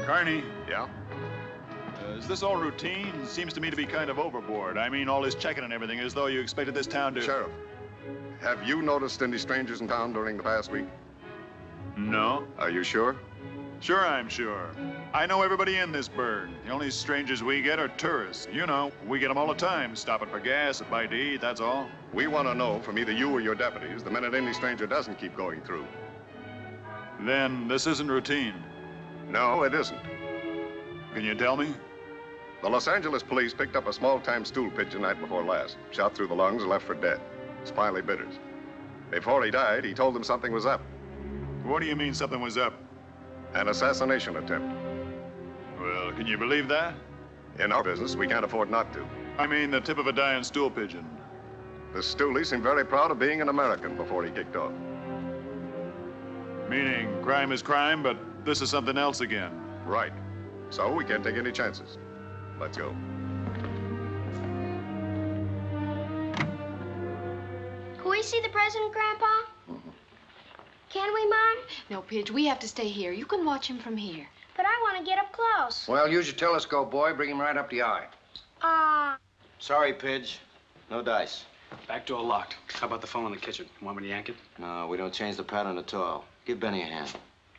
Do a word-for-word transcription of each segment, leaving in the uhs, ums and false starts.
Carney. Yeah? Uh, is this all routine? Seems to me to be kind of overboard. I mean, all this checking and everything, as though you expected this town to... Sheriff, have you noticed any strangers in town during the past week? No. Are you sure? Sure, I'm sure. I know everybody in this burg. The only strangers we get are tourists. You know, we get them all the time, stopping for gas and bite to eat, that's all. We want to know from either you or your deputies the minute any stranger doesn't keep going through. Then this isn't routine. No, it isn't. Can you tell me? The Los Angeles police picked up a small-time stool pigeon night before last. Shot through the lungs and left for dead. Smiley Bitters. Before he died, he told them something was up. What do you mean something was up? An assassination attempt. Well, can you believe that? In our business, we can't afford not to. I mean the tip of a dying stool pigeon. The stoolie seemed very proud of being an American before he kicked off. Meaning crime is crime, but this is something else again. Right. So we can't take any chances. Let's go. Can we see the president, Grandpa? Mm-hmm. Can we, Mom? No, Pidge, we have to stay here. You can watch him from here. But I want to get up close. Well, use your telescope, boy. Bring him right up the eye. Ah. Uh, Sorry, Pidge. No dice. Back door locked. How about the phone in the kitchen? Want me to yank it? No, we don't change the pattern at all. Give Benny a hand.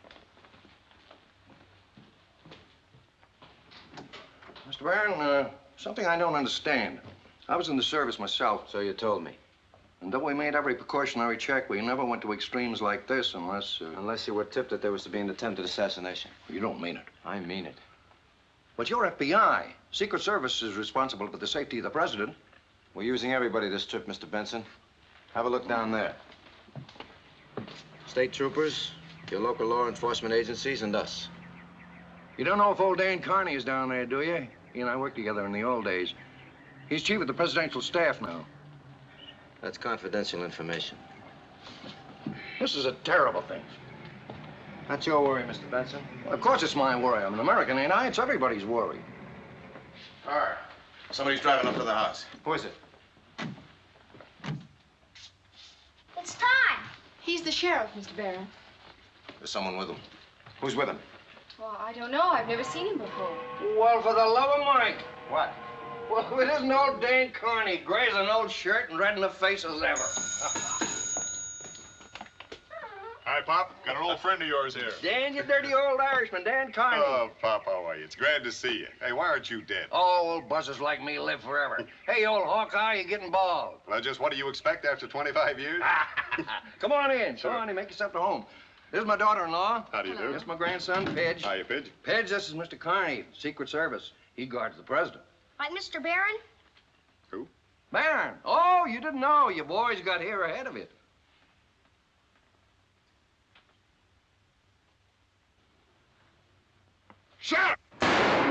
Mister Barron, uh, something I don't understand. I was in the service myself. So you told me. And though we made every precautionary check, we never went to extremes like this unless... Uh... Unless you were tipped that there was to be an attempted assassination. You don't mean it. I mean it. But you're F B I. Secret Service is responsible for the safety of the president. We're using everybody this trip, Mister Benson. Have a look down there. State troopers, your local law enforcement agencies, and us. You don't know if old Dan Carney is down there, do you? He and I worked together in the old days. He's chief of the presidential staff now. That's confidential information. This is a terrible thing. Not your worry, Mister Benson. Well, of course it's my worry. I'm an American, ain't I? It's everybody's worry. Car. Somebody's driving up to the house. Who is it? it's time. He's the sheriff, Mister Barron. There's someone with him. Who's with him? Well, I don't know. I've never seen him before. Well, for the love of Mike. What? Well, it isn't old Dan Carney, gray as an old shirt and red in the face as ever. Hi, Pop. Got an old friend of yours here. Dan, you dirty old Irishman, Dan Carney. Oh, Pop, how are you? It's glad to see you. Hey, why aren't you dead? Oh, old buzzers like me live forever. Hey, old Hawkeye, you're getting bald. Well, just what do you expect after twenty-five years? Come on in. Sure. Come on in, make yourself at home. This is my daughter-in-law. How do you do? This is my grandson, Pidge. Hiya, Pidge. Pidge, this is Mister Carney, Secret Service. He guards the president. Like Mister Barron? Who? Barron. Oh, you didn't know. You boys got here ahead of it.